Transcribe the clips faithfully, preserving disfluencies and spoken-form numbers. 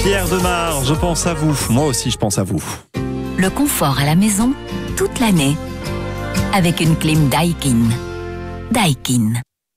Pierre Demar, je pense à vous. Moi aussi, je pense à vous. Le confort à la maison, toute l'année. Avec une clim Daikin. Daikin.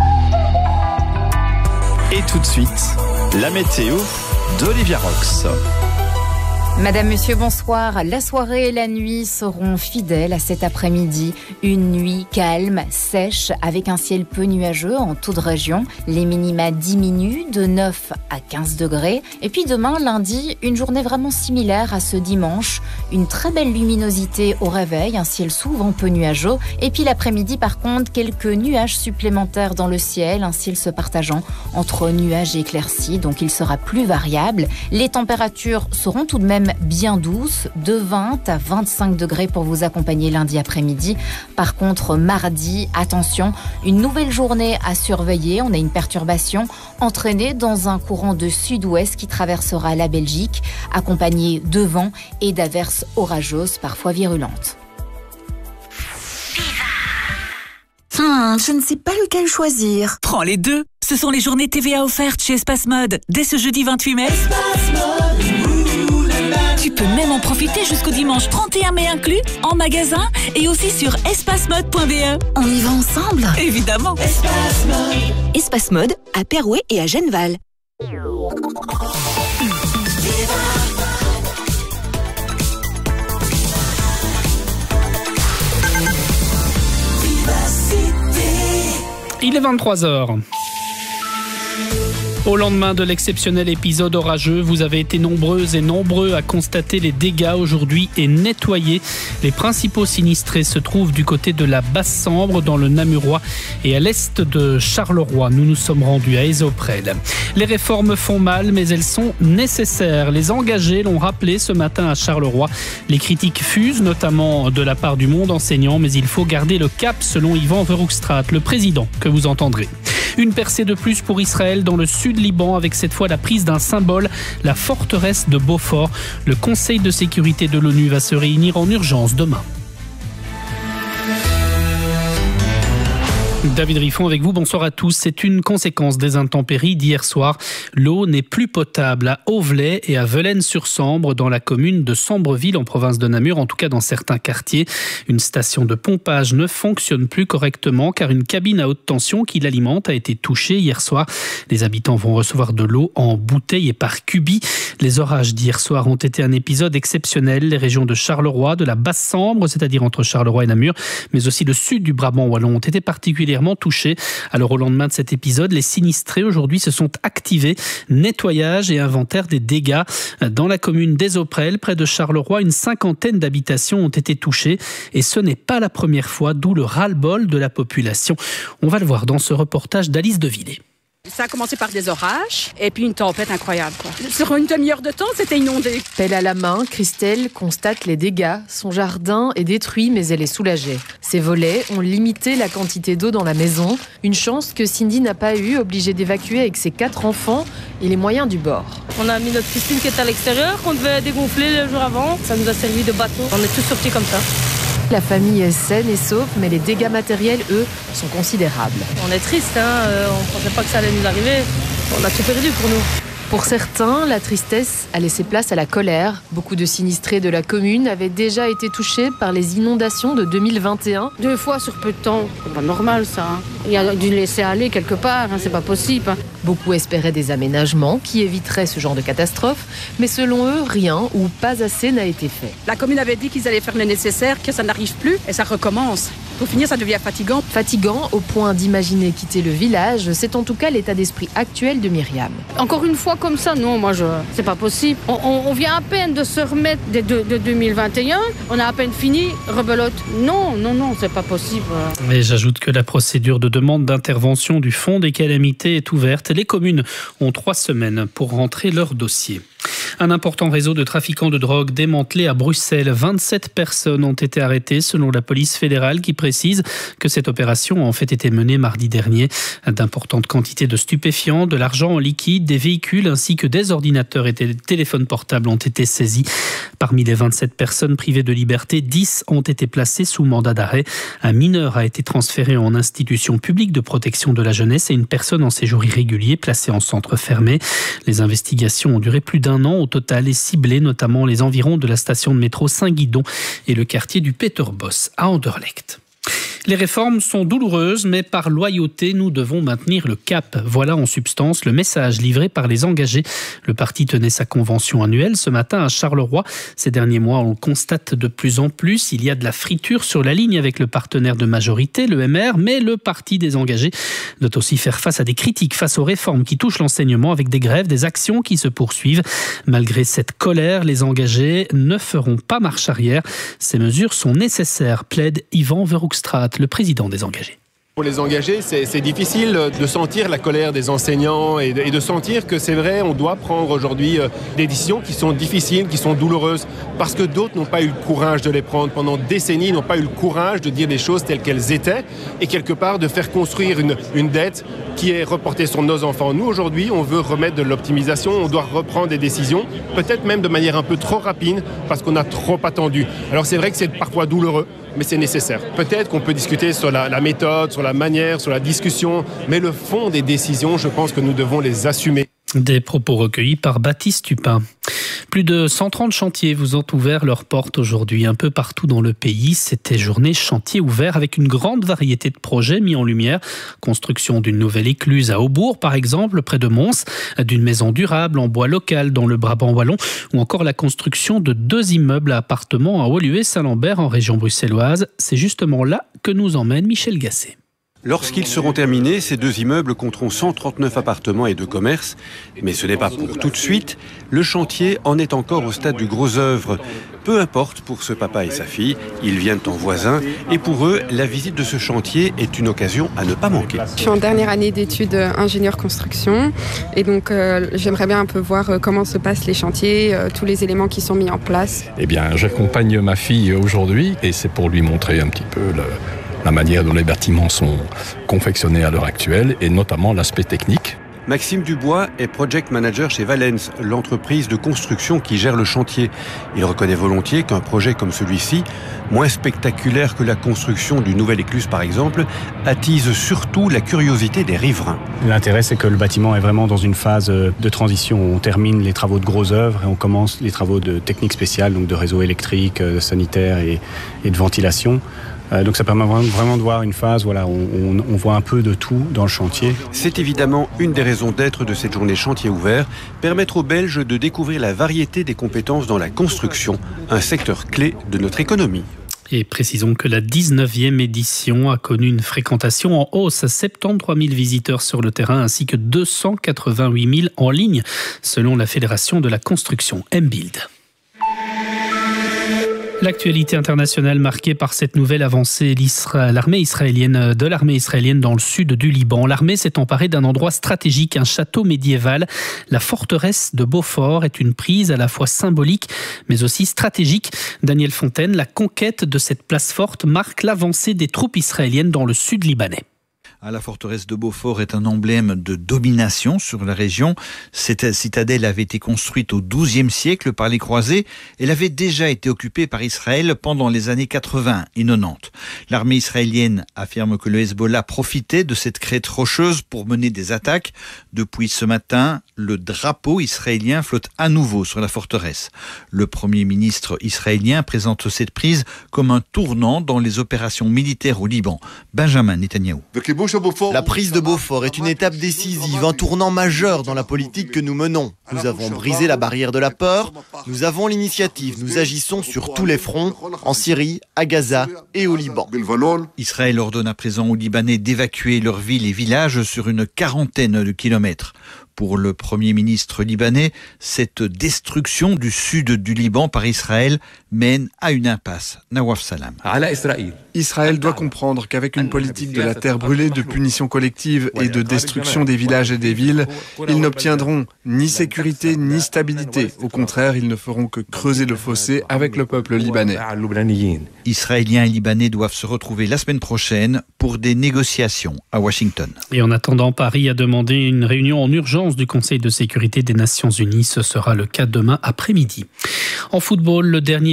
Et tout de suite, la météo d'Olivia Rox. Madame, Monsieur, bonsoir. La soirée et la nuit seront fidèles à cet après-midi. Une nuit calme, sèche, avec un ciel peu nuageux en toute région. Les minima diminuent de neuf à quinze degrés. Et puis demain, lundi, une journée vraiment similaire à ce dimanche. Une très belle luminosité au réveil, un ciel souvent peu nuageux. Et puis l'après-midi, par contre, quelques nuages supplémentaires dans le ciel. Un ciel se partageant entre nuages et éclaircies, donc il sera plus variable. Les températures seront tout de même bien douce, de vingt à vingt-cinq degrés pour vous accompagner lundi après-midi. Par contre, mardi, attention, une nouvelle journée à surveiller. On a une perturbation entraînée dans un courant de sud-ouest qui traversera la Belgique, accompagné de vent et d'averses orageuses, parfois virulentes. Hmm, je ne sais pas lequel choisir. Prends les deux. Ce sont les journées T V A offertes chez Espace Mode dès ce jeudi vingt-huit mai. Espace Mode. Tu peux même en profiter jusqu'au dimanche trente et un mai inclus, en magasin et aussi sur espace mode point b e. On y va ensemble ? Évidemment. Espace Mode. Espace Mode à Perouet et à Genneval. Il est vingt-trois heures. Au lendemain de l'exceptionnel épisode orageux, vous avez été nombreuses et nombreux à constater les dégâts aujourd'hui et nettoyer. Les principaux sinistrés se trouvent du côté de la Basse-Sambre, dans le Namurois et à l'est de Charleroi. Nous nous sommes rendus à Ezoprel. Les réformes font mal, mais elles sont nécessaires. Les engagés l'ont rappelé ce matin à Charleroi. Les critiques fusent, notamment de la part du monde enseignant, mais il faut garder le cap, selon Yvan Verhoekstraat, le président que vous entendrez. Une percée de plus pour Israël dans le sud Liban, avec cette fois la prise d'un symbole, la forteresse de Beaufort. Le Conseil de sécurité de l'ONU va se réunir en urgence demain. David Riffon avec vous, bonsoir à tous. C'est une conséquence des intempéries d'hier soir. L'eau n'est plus potable à Auvelais et à Velaines-sur-Sambre, dans la commune de Sambreville, en province de Namur, en tout cas dans certains quartiers. Une station de pompage ne fonctionne plus correctement car une cabine à haute tension qui l'alimente a été touchée hier soir. Les habitants vont recevoir de l'eau en bouteilles et par cubis. Les orages d'hier soir ont été un épisode exceptionnel. Les régions de Charleroi, de la Basse-Sambre, c'est-à-dire entre Charleroi et Namur, mais aussi le sud du Brabant wallon ont été particulièrement touchés. Alors au lendemain de cet épisode, les sinistrés aujourd'hui se sont activés. Nettoyage et inventaire des dégâts. Dans la commune d'Ezoprel, près de Charleroi, une cinquantaine d'habitations ont été touchées et ce n'est pas la première fois, d'où le ras-le-bol de la population. On va le voir dans ce reportage d'Alice Devillé. Ça a commencé par des orages et puis une tempête incroyable, quoi. Sur une demi-heure de temps, c'était inondé. Pelle à la main, Christelle constate les dégâts. Son jardin est détruit, mais elle est soulagée. Ses volets ont limité la quantité d'eau dans la maison. Une chance que Cindy n'a pas eue, obligée d'évacuer avec ses quatre enfants et les moyens du bord. On a mis notre piscine qui était à l'extérieur, qu'on devait dégonfler le jour avant. Ça nous a servi de bateau. On est tous sortis comme ça. La famille est saine et sauve, mais les dégâts matériels, eux, sont considérables. On est triste, hein euh, on ne pensait pas que ça allait nous arriver. On a tout perdu pour nous. Pour certains, la tristesse a laissé place à la colère. Beaucoup de sinistrés de la commune avaient déjà été touchés par les inondations de deux mille vingt et un. Deux fois sur peu de temps, c'est pas normal ça. Hein. Il y a dû laisser aller quelque part, hein, c'est pas possible. Hein. Beaucoup espéraient des aménagements qui éviteraient ce genre de catastrophe, mais selon eux, rien ou pas assez n'a été fait. La commune avait dit qu'ils allaient faire le nécessaire, que ça n'arrive plus et ça recommence. Pour finir, ça devient fatigant. Fatigant au point d'imaginer quitter le village, c'est en tout cas l'état d'esprit actuel de Myriam. Encore une fois comme ça, non, moi je, c'est pas possible. On, on, on vient à peine de se remettre de, de, de deux mille vingt et un, on a à peine fini, rebelote. Non, non, non, c'est pas possible. Et j'ajoute que la procédure de demande d'intervention du Fonds des calamités est ouverte. Les communes ont trois semaines pour rentrer leur dossier. Un important réseau de trafiquants de drogue démantelé à Bruxelles. vingt-sept personnes ont été arrêtées selon la police fédérale qui précise que cette opération a en fait été menée mardi dernier. D'importantes quantités de stupéfiants, de l'argent en liquide, des véhicules ainsi que des ordinateurs et des téléphones portables ont été saisis. Parmi les vingt-sept personnes privées de liberté, dix ont été placées sous mandat d'arrêt. Un mineur a été transféré en institution publique de protection de la jeunesse et une personne en séjour irrégulier placée en centre fermé. Les investigations ont duré plus d'un an. Au total est ciblé, notamment les environs de la station de métro Saint-Guidon et le quartier du Peterbos à Anderlecht. Les réformes sont douloureuses, mais par loyauté, nous devons maintenir le cap. Voilà en substance le message livré par les engagés. Le parti tenait sa convention annuelle ce matin à Charleroi. Ces derniers mois, on le constate de plus en plus. Il y a de la friture sur la ligne avec le partenaire de majorité, le M R, mais le parti des engagés doit aussi faire face à des critiques face aux réformes qui touchent l'enseignement avec des grèves, des actions qui se poursuivent. Malgré cette colère, les engagés ne feront pas marche arrière. Ces mesures sont nécessaires, plaide Yvan Verhoekstraat, le président des engagés. Pour les engagés, c'est, c'est difficile de sentir la colère des enseignants et de, et de sentir que c'est vrai, on doit prendre aujourd'hui des décisions qui sont difficiles, qui sont douloureuses, parce que d'autres n'ont pas eu le courage de les prendre. Pendant des décennies, ils n'ont pas eu le courage de dire les choses telles qu'elles étaient et quelque part de faire construire une, une dette qui est reportée sur nos enfants. Nous, aujourd'hui, on veut remettre de l'optimisation, on doit reprendre des décisions, peut-être même de manière un peu trop rapide, parce qu'on a trop attendu. Alors c'est vrai que c'est parfois douloureux, mais c'est nécessaire. Peut-être qu'on peut discuter sur la, la méthode, sur la manière, sur la discussion, mais le fond des décisions, je pense que nous devons les assumer. Des propos recueillis par Baptiste Tupin. Plus de cent trente chantiers vous ont ouvert leurs portes aujourd'hui un peu partout dans le pays. C'était journée chantier ouvert avec une grande variété de projets mis en lumière. Construction d'une nouvelle écluse à Aubourg, par exemple, près de Mons, d'une maison durable en bois local dans le Brabant wallon, ou encore la construction de deux immeubles à appartements à Woluwe-Saint-Lambert en région bruxelloise. C'est justement là que nous emmène Michel Gasset. Lorsqu'ils seront terminés, ces deux immeubles compteront cent trente-neuf appartements et deux commerces. Mais ce n'est pas pour tout de suite. Le chantier en est encore au stade du gros œuvre. Peu importe pour ce papa et sa fille, ils viennent en voisin. Et pour eux, la visite de ce chantier est une occasion à ne pas manquer. Je suis en dernière année d'études ingénieur construction. Et donc, euh, j'aimerais bien un peu voir euh, comment se passent les chantiers, euh, tous les éléments qui sont mis en place. Eh bien, j'accompagne ma fille aujourd'hui et c'est pour lui montrer un petit peu le... la manière dont les bâtiments sont confectionnés à l'heure actuelle et notamment l'aspect technique. Maxime Dubois est project manager chez Valens, l'entreprise de construction qui gère le chantier. Il reconnaît volontiers qu'un projet comme celui-ci, moins spectaculaire que la construction d'une nouvelle écluse par exemple, attise surtout la curiosité des riverains. L'intérêt, c'est que le bâtiment est vraiment dans une phase de transition. On termine les travaux de gros œuvres et on commence les travaux de technique spéciale, donc de réseaux électriques, de sanitaires et, et de ventilation. Donc ça permet vraiment de voir une phase, voilà, on, on, on voit un peu de tout dans le chantier. C'est évidemment une des raisons d'être de cette journée chantier ouvert, permettre aux Belges de découvrir la variété des compétences dans la construction, un secteur clé de notre économie. Et précisons que la dix-neuvième édition a connu une fréquentation en hausse, soixante-treize mille visiteurs sur le terrain ainsi que deux cent quatre-vingt-huit mille en ligne, selon la Fédération de la construction M-Build. L'actualité internationale marquée par cette nouvelle avancée, l'armée israélienne, de l'armée israélienne dans le sud du Liban. L'armée s'est emparée d'un endroit stratégique, un château médiéval. La forteresse de Beaufort est une prise à la fois symbolique mais aussi stratégique. Daniel Fontaine, la conquête de cette place forte marque l'avancée des troupes israéliennes dans le sud libanais. La forteresse de Beaufort est un emblème de domination sur la région. Cette citadelle avait été construite au douzième siècle par les croisés. Elle avait déjà été occupée par Israël pendant les années quatre-vingts et quatre-vingt-dix. L'armée israélienne affirme que le Hezbollah profitait de cette crête rocheuse pour mener des attaques. Depuis ce matin, le drapeau israélien flotte à nouveau sur la forteresse. Le premier ministre israélien présente cette prise comme un tournant dans les opérations militaires au Liban. Benjamin Netanyahou. La prise de Beaufort est une étape décisive, un tournant majeur dans la politique que nous menons. Nous avons brisé la barrière de la peur, nous avons l'initiative, nous agissons sur tous les fronts, en Syrie, à Gaza et au Liban. Israël ordonne à présent aux Libanais d'évacuer leurs villes et villages sur une quarantaine de kilomètres. Pour le Premier ministre libanais, cette destruction du sud du Liban par Israël mène à une impasse. Nawaf Salam. Israël doit comprendre qu'avec une politique de la terre brûlée, de punition collective et de destruction des villages et des villes, ils n'obtiendront ni sécurité ni stabilité. Au contraire, ils ne feront que creuser le fossé avec le peuple libanais. Israéliens et Libanais doivent se retrouver la semaine prochaine pour des négociations à Washington. Et en attendant, Paris a demandé une réunion en urgence du Conseil de sécurité des Nations Unies. Ce sera le cas demain après-midi. En football, le dernier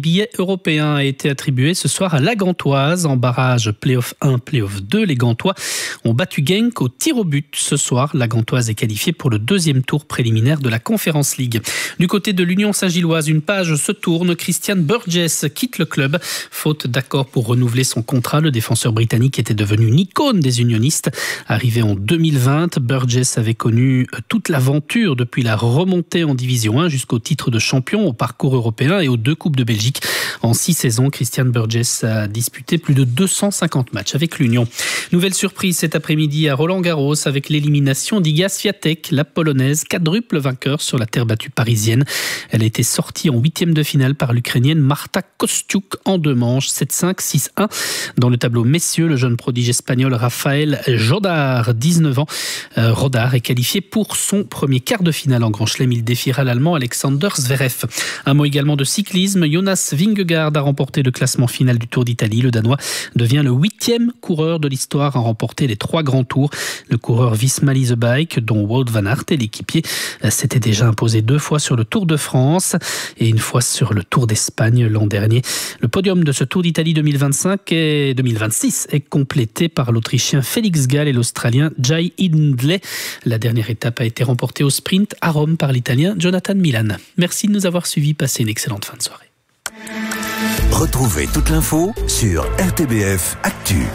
billet européen a été attribué ce soir à la Gantoise en barrage play-off un, play-off deux. Les Gantois ont battu Genk au tir au but. Ce soir, la Gantoise est qualifiée pour le deuxième tour préliminaire de la Conference League. Du côté de l'Union Saint-Gilloise, une page se tourne. Christian Burgess quitte le club. Faute d'accord pour renouveler son contrat, le défenseur britannique était devenu une icône des unionistes. Arrivé en deux mille vingt, Burgess avait connu toute l'aventure depuis la remontée en Division un jusqu'au titre de champion, au parcours européen et aux deux Coupes de Belgique. En six saisons, Christian Burgess a disputé plus de deux cent cinquante matchs avec l'Union. Nouvelle surprise cet après-midi à Roland-Garros avec l'élimination d'Iga Swiatek, la Polonaise, quadruple vainqueur sur la terre battue parisienne. Elle a été sortie en huitième de finale par l'Ukrainienne Marta Kostyuk en deux manches, sept cinq, six un. Dans le tableau messieurs, le jeune prodige espagnol Rafael Jodar, dix-neuf ans. Euh, Rodar est qualifié pour son premier quart de finale en Grand Chelem. Il défiera l'Allemand Alexander Zverev. Un mot également de cyclisme. Jonas Vingegaard a remporté le classement final du Tour d'Italie. Le Danois devient le huitième coureur de l'histoire à remporter les trois grands tours. Le coureur Visma Leasebike, dont Wout van Aert et l'équipier, s'était déjà imposé deux fois sur le Tour de France et une fois sur le Tour d'Espagne l'an dernier. Le podium de ce Tour d'Italie deux mille vingt-cinq et deux mille vingt-six est complété par l'Autrichien Félix Gall et l'Australien Jai Hindley. La dernière étape a été remportée au sprint à Rome par l'Italien Jonathan Milan. Merci de nous avoir suivis. Passez une excellente fin de soirée. Retrouvez toute l'info sur R T B F Actu.